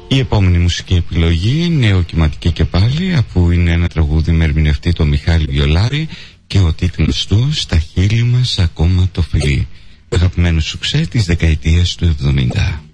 Η επόμενη μουσική επιλογή, νεοκυματική και πάλι, αφού είναι ένα τραγούδι με ερμηνευτή τον Μιχάλη Βιολάρη και ο τίτλος του «Στα χείλη μας ακόμα το φιλί». Αγαπημένο σουξέ της δεκαετίας του 70.